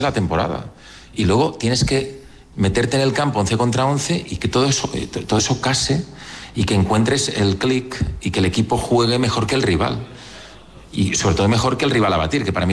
la temporada. Y luego tienes que meterte en el campo 11 contra 11 y que todo eso case y que encuentres el clic y que el equipo juegue mejor que el rival. Y sobre todo mejor que el rival a batir, que para mí